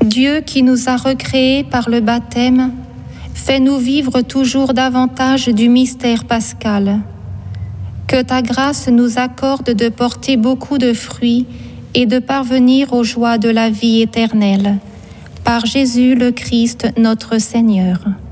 Dieu qui nous a recréés par le baptême, fais-nous vivre toujours davantage du mystère pascal. Que ta grâce nous accorde de porter beaucoup de fruits et de parvenir aux joies de la vie éternelle. Par Jésus le Christ, notre Seigneur.